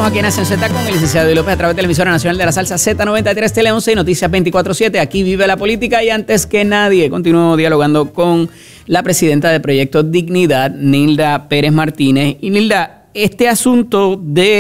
Seguimos aquí en Nación Z con el licenciado Eddie López a través de la emisora nacional de la salsa Z93 Tele 11 y Noticias 24/7. Aquí vive la política y antes que nadie continuamos dialogando con la presidenta de Proyecto Dignidad, Nilda Pérez Martínez. Y Nilda, este asunto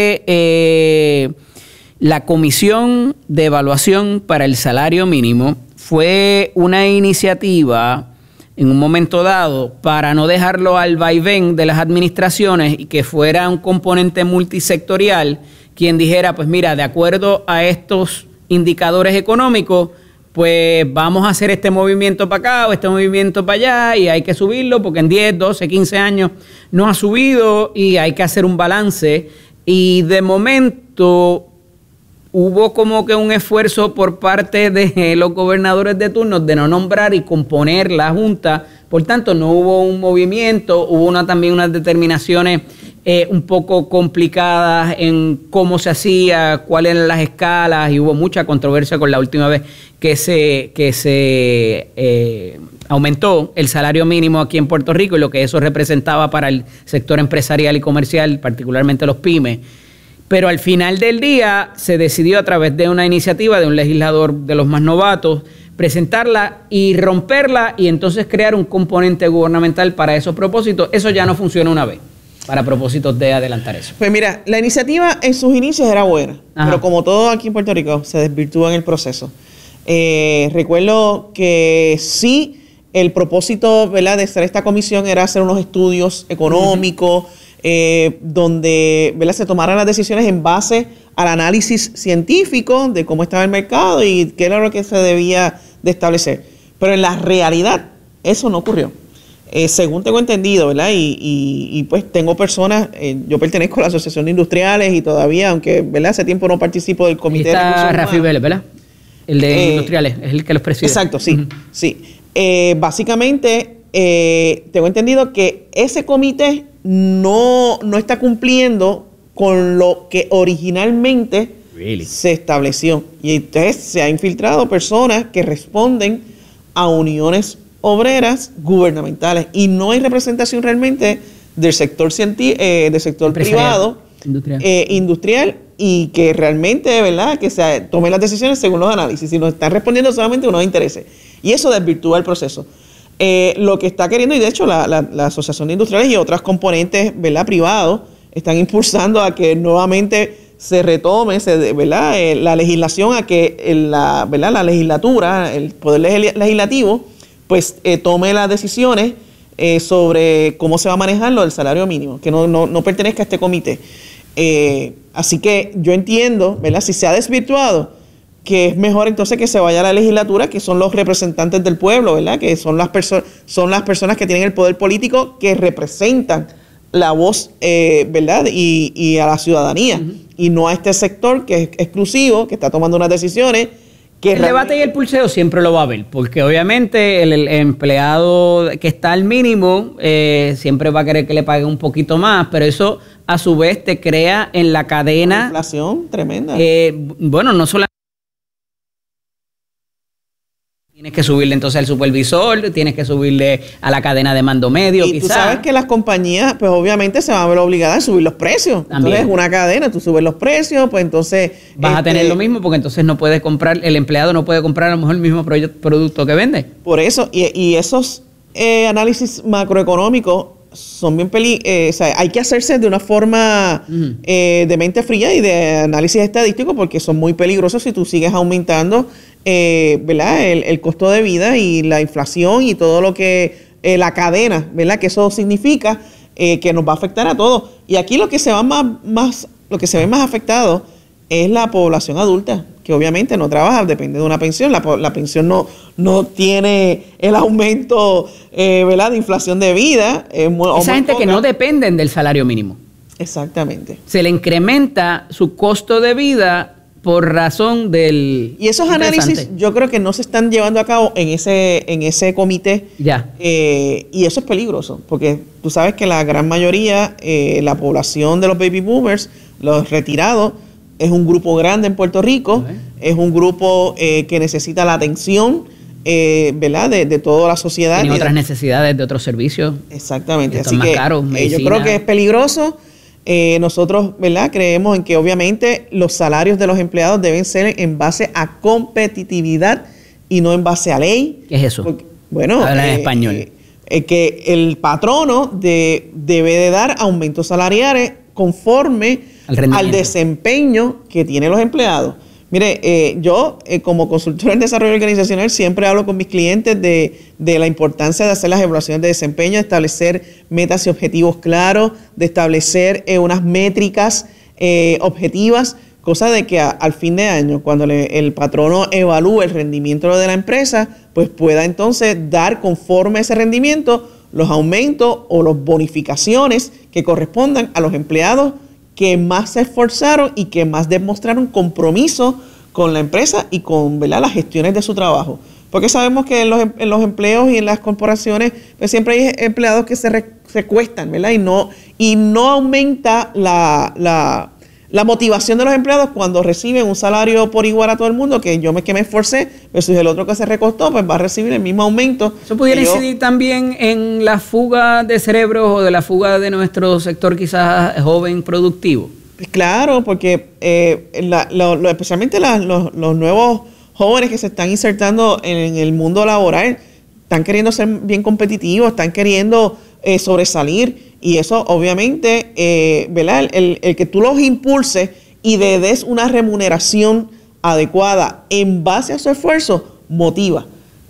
de la Comisión de Evaluación para el Salario Mínimo fue una iniciativa en un momento dado para no dejarlo al vaivén de las administraciones y que fuera un componente multisectorial quien dijera, pues mira, de acuerdo a estos indicadores económicos, pues vamos a hacer este movimiento para acá o este movimiento para allá y hay que subirlo porque en 10, 12, 15 años no ha subido y hay que hacer un balance. Y de momento hubo como que un esfuerzo por parte de los gobernadores de turno de no nombrar y componer la Junta. Por tanto, no hubo un movimiento, hubo también unas determinaciones un poco complicadas en cómo se hacía, cuáles eran las escalas, y hubo mucha controversia con la última vez que se aumentó el salario mínimo aquí en Puerto Rico y lo que eso representaba para el sector empresarial y comercial, particularmente los pymes. Pero al final del día se decidió a través de una iniciativa de un legislador de los más novatos presentarla y romperla y entonces crear un componente gubernamental para esos propósitos. Eso ya no funciona una vez, para propósitos de adelantar eso. Pues mira, la iniciativa en sus inicios era buena, pero como todo aquí en Puerto Rico se desvirtúa en el proceso. Recuerdo que sí, el propósito, ¿verdad?, de hacer esta comisión era hacer unos estudios económicos, donde, ¿verdad?, se tomaran las decisiones en base al análisis científico de cómo estaba el mercado y qué era lo que se debía de establecer. Pero en la realidad eso no ocurrió. Según tengo entendido, ¿verdad? Y pues tengo personas, yo pertenezco a la Asociación de Industriales y todavía, aunque, ¿verdad?, hace tiempo no participo del Comité de Recursos Humanos. Rafi Vélez, ¿verdad? El de Industriales, es el que los preside. Exacto, sí. Sí. Básicamente, tengo entendido que ese comité no está cumpliendo con lo que originalmente se estableció. Y entonces se ha infiltrado personas que responden a uniones obreras gubernamentales y no hay representación realmente del sector del sector privado, industrial, y que realmente, ¿verdad?, que se tomen las decisiones según los análisis, sino están respondiendo solamente a unos intereses. Y eso desvirtúa el proceso. Lo que está queriendo, y de hecho la Asociación de Industriales y otras componentes, ¿verdad?, privados, están impulsando a que nuevamente se retome, ¿verdad?, la legislación, a que ¿verdad?, la legislatura, el poder legislativo, pues tome las decisiones sobre cómo se va a manejar lo del salario mínimo, que no pertenezca a este comité. Así que yo entiendo, ¿verdad?, si se ha desvirtuado, que es mejor entonces que se vaya a la legislatura, que son los representantes del pueblo, ¿verdad?, que son las personas que tienen el poder político, que representan la voz, ¿verdad?, y a la ciudadanía, y no a este sector que es exclusivo, que está tomando unas decisiones. Que el debate y el pulseo siempre lo va a haber, porque obviamente el empleado que está al mínimo siempre va a querer que le paguen un poquito más, pero eso a su vez te crea en la cadena... Una inflación tremenda. Bueno, no solamente... Tienes que subirle entonces al supervisor, tienes que subirle a la cadena de mando medio, y quizás. tú sabes que las compañías, pues obviamente se van a ver obligadas a subir los precios. También. Entonces, una cadena, tú subes los precios, pues entonces... Vas a tener lo mismo, porque entonces no puedes comprar, el empleado no puede comprar a lo mejor el mismo producto que vende. Por eso, y esos análisis macroeconómicos son bien o sea, hay que hacerse de una forma de mente fría y de análisis estadístico, porque son muy peligrosos si tú sigues aumentando ¿verdad?, el costo de vida y la inflación y todo lo que la cadena, ¿verdad?, que eso significa que nos va a afectar a todos. Y aquí lo que se ve más afectado es la población adulta, que obviamente no trabaja, depende de una pensión. La pensión no tiene el aumento, ¿verdad?, de inflación de vida. Esa gente que no dependen del salario mínimo. Exactamente. Se le incrementa su costo de vida por razón del... Y esos análisis yo creo que no se están llevando a cabo en ese comité. Ya. Y eso es peligroso, porque tú sabes que la gran mayoría, la población de los baby boomers, los retirados, es un grupo grande en Puerto Rico, es un grupo que necesita la atención, ¿verdad?, de toda la sociedad. Tiene otras necesidades de otros servicios. Exactamente. Así más que caros, yo creo que es peligroso. Nosotros, ¿verdad?, creemos en que obviamente los salarios de los empleados deben ser en base a competitividad y no en base a ley. ¿Qué es eso? Porque, bueno, habla en español. Que el patrono debe de dar aumentos salariales conforme al desempeño que tienen los empleados. Mire, yo como consultor en desarrollo organizacional siempre hablo con mis clientes de la importancia de hacer las evaluaciones de desempeño, de establecer metas y objetivos claros, de establecer unas métricas objetivas, cosa de que al fin de año, cuando el patrono evalúe el rendimiento de la empresa, pues pueda entonces dar conforme a ese rendimiento los aumentos o las bonificaciones que correspondan a los empleados que más se esforzaron y que más demostraron compromiso con la empresa y con, ¿verdad?, las gestiones de su trabajo. Porque sabemos que en los empleos y en las corporaciones pues siempre hay empleados que se recuestan, ¿verdad? Y no aumenta la motivación de los empleados cuando reciben un salario por igual a todo el mundo, que me esforcé, versus el otro que se recostó, pues va a recibir el mismo aumento. ¿Eso pudiera incidir también en la fuga de cerebros o de la fuga de nuestro sector quizás joven productivo? Claro, porque especialmente los nuevos jóvenes que se están insertando en el mundo laboral están queriendo ser bien competitivos, están queriendo sobresalir. Y eso obviamente, ¿verdad? El que tú los impulses y le des una remuneración adecuada en base a su esfuerzo, motiva.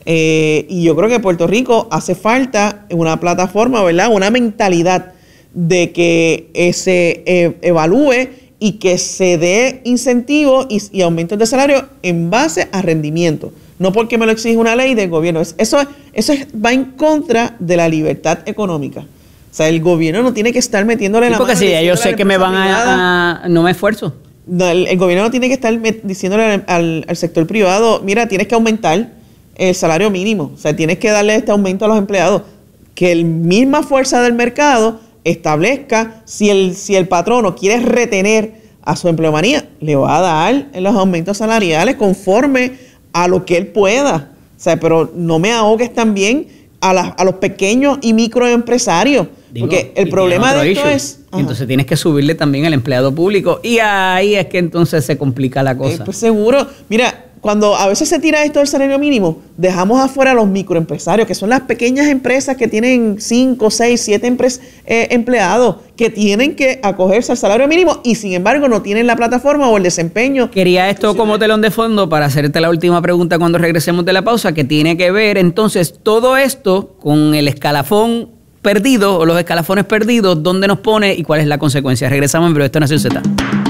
Y yo creo que Puerto Rico hace falta una plataforma, ¿verdad? Una mentalidad de que se evalúe y que se dé incentivos y aumentos de salario en base a rendimiento. No porque me lo exige una ley del gobierno. Eso va en contra de la libertad económica. O sea, el gobierno no tiene que estar metiéndole la mano. Porque si yo sé que me van no me esfuerzo. No, el gobierno no tiene que estar diciéndole al sector privado, mira, tienes que aumentar el salario mínimo. O sea, tienes que darle este aumento a los empleados. Que la misma fuerza del mercado establezca si el patrono quiere retener a su empleomanía, le va a dar los aumentos salariales conforme a lo que él pueda. O sea, pero no me ahogues también a los pequeños y microempresarios. Porque el problema de esto es... Entonces tienes que subirle también al empleado público. Y ahí es que entonces se complica la cosa. Pues seguro. Mira, cuando a veces se tira esto del salario mínimo, dejamos afuera a los microempresarios, que son las pequeñas empresas que tienen 5, 6, 7 empleados, que tienen que acogerse al salario mínimo y sin embargo no tienen la plataforma o el desempeño. Quería esto como telón de fondo para hacerte la última pregunta cuando regresemos de la pausa, que tiene que ver entonces todo esto con el escalafón perdido o los escalafones perdidos, dónde nos pone y cuál es la consecuencia. Regresamos en breve. Esto es Nación Z.